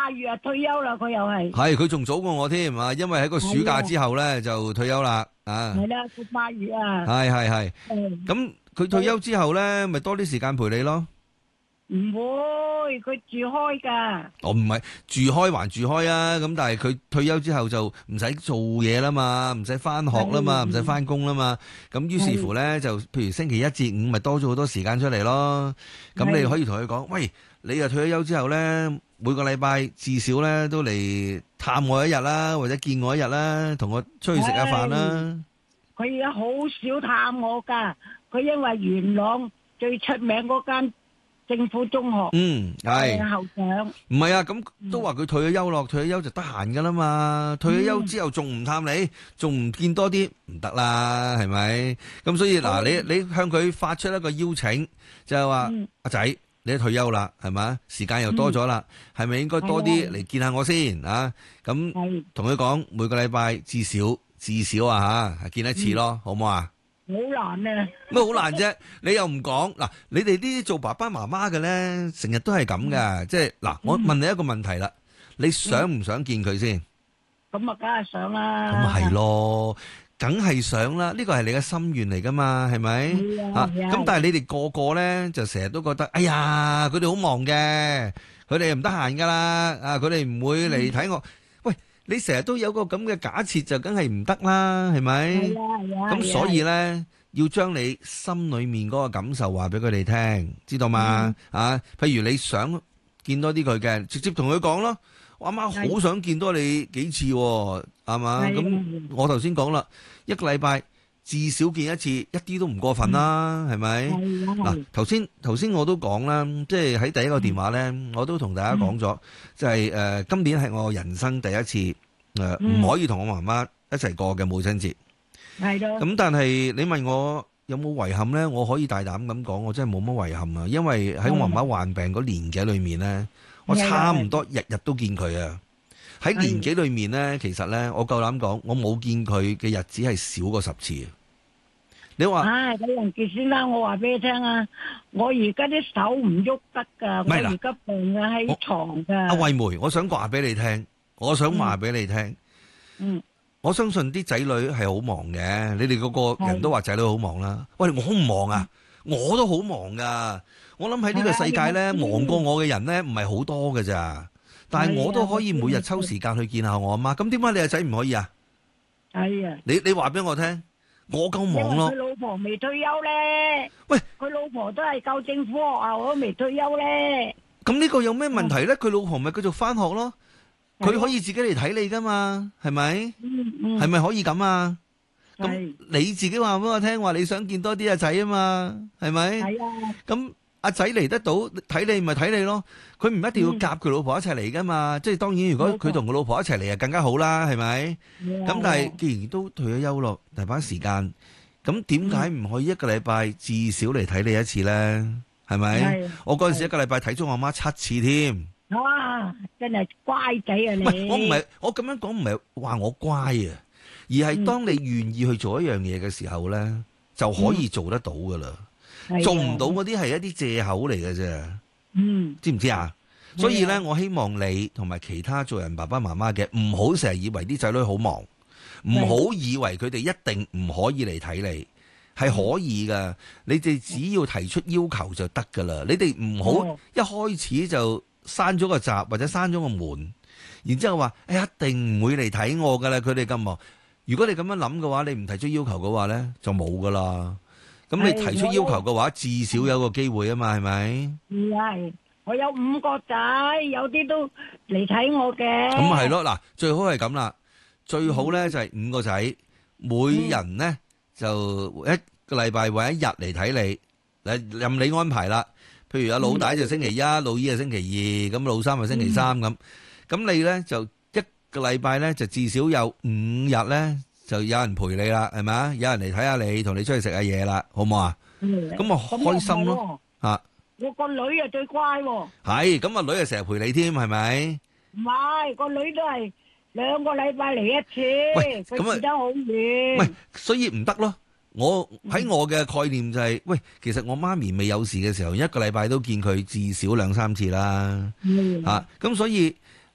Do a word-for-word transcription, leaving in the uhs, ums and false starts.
八月啊退休啦，佢又係。 係佢仲早過我添啊，因為喺個暑假之後咧就退休啦啊。 係啦，佢八月啊。 係係係。 嗯。 咁佢退休之後咧，咪多啲時間陪你咯。 唔會，佢住開噶。 我唔係住開還住開啊，咁但係佢退休之後就唔使做嘢啦嘛，唔使翻學啦嘛，唔使翻工啦嘛，咁於是乎咧就譬如星期一至五咪多咗好多時間出嚟咯。咁你可以同佢講，喂，你又退咗休之後咧，每個禮拜至少咧都嚟探我一日啦，或者見我一日啦，同我出去食下飯啦。 佢而家好少探我噶，佢因為元朗最出名嗰間政府中學， 嗯，係校長。 唔係啊，咁都話佢退咗休咯，退咗休就得閒噶啦嘛。退咗休之後仲唔探你，仲唔見多啲，唔得啦，係咪？咁所以嗱，你你向佢發出一個邀請，就係話阿仔，你都退休啦，係咪？時間又多咗啦，係咪應該多啲嚟見下我先啊？咁同佢講，每個禮拜至少至少啊吓，見一次咯，好唔好啊？ 好難啊！ 乜好難啫？你又唔講嗱？你哋呢啲做爸爸媽媽嘅咧，成日都係咁噶。即係嗱，我問你一個問題啦，你想唔想見佢先？ 咁啊，梗係想啦。 咁係咯，梗係想啦。呢個係你嘅心願嚟噶嘛？係咪？吓咁，但係你哋個個咧就成日都覺得，哎呀，佢哋好忙嘅，佢哋唔得閒噶啦。啊，佢哋唔會嚟睇我。喂，你成日都有個咁嘅假設，就梗係唔得啦，係咪？ 係啊係啊。 咁所以咧，要將你心裏面嗰個感受話俾佢哋聽，知道嘛？啊，譬如你想見多啲佢嘅，直接同佢講咯。我阿媽好想見多你幾次，係嘛？咁我頭先講啦，一個禮拜至少見一次，一啲都唔過分啦，係咪？嗱，頭先頭先我都講啦，即係喺第一個電話咧，我都同大家講咗，就係誒，今年係我人生第一次誒，唔可以同我媽媽一齊過嘅母親節。 係咯。咁但係你問我有冇遺憾咧？我可以大膽咁講，我真係冇乜遺憾啊！因為喺我媽媽患病嗰年紀裏面咧，我差唔多日日都見佢啊！喺年紀裏面咧，其實咧，我夠膽講，我冇見佢嘅日子係少過十次。你話唉，李仁傑先生，我話俾你聽啊，我而家啲手唔喐得噶，我而家病啊喺床噶。 阿慧梅，我想話俾你聽，我想話俾你聽， 嗯。 我相信啲仔女係好忙嘅，你哋個個人都話仔女好忙啦。喂，我好唔忙啊，我都好忙噶。我諗喺呢個世界咧，忙過我嘅人咧唔係好多㗎咋。但係我都可以每日抽時間去見下我阿媽。咁點解你阿仔唔可以啊？ 係啊。 你你話俾我聽，我夠忙咯。 佢老婆未退休咧。 喂， 佢老婆都係教政府學校，我都未退休咧。 咁呢個有咩問題咧？佢老婆咪繼續翻學咯。佢可以自己嚟睇你噶嘛，係咪？ 嗯嗯。 係咪可以咁啊？咁你自己話俾我聽，話你想見多啲阿仔啊嘛，係咪？係啊。咁阿仔嚟得到睇你，咪睇你咯。佢唔一定要夾佢老婆一齊嚟噶嘛。即係當然，如果佢同佢老婆一齊嚟啊，更加好啦，係咪？咁但係既然都退咗休咯，大把時間，咁點解唔可以一個禮拜至少嚟睇你一次咧？係咪？我嗰陣時一個禮拜睇咗我阿媽七次添。 哇！真係乖仔啊你！ 我唔係，我咁樣講唔係話我乖啊，而係當你願意去做一樣嘢嘅時候咧，嗯、就可以做得到噶啦。嗯、做唔到嗰啲係一啲借口嚟嘅啫。嗯，知唔知啊？所以咧，我希望你同埋其他做人爸爸媽媽嘅，唔好成日以為啲仔女好忙，唔好以為佢哋一定唔可以嚟睇你，係可以噶。你哋只要提出要求就得噶啦。你哋唔好一開始就閂咗個閘或者閂咗個門，然之後話誒、哎、一定唔會嚟睇我噶啦，佢哋咁忙。如果你咁樣諗嘅話，你唔提出要求嘅話咧，就冇噶啦。咁你提出要求嘅話，至少有個機會啊嘛，係咪？ 唔係，我有五個仔，有啲都嚟睇我嘅。 咁係咯，嗱，最好係咁啦，最好咧就係五個仔，每人咧就一個禮拜搵一日嚟睇你，誒任你安排啦。譬如阿老大就星期一，嗯、老二就星期二，咁老三就星期三咁。咁、嗯、你咧就一個禮拜咧就至少有五日咧就有人陪你啦，係咪啊？有人嚟睇下你，同你出去食下嘢啦，好唔好啊？咁啊、嗯、開心咯吓！ 我個女啊最乖喎。係， 咁啊女啊成日陪你添，係咪？ 唔係，個女都係兩個禮拜嚟一次。喂，佢住得好遠。 喂，所以唔得咯。我喺我嘅概念就係、是，喂，其實我媽咪未有事嘅時候，一個禮拜都見佢至少兩三次啦。嗯。吓、啊，咁所以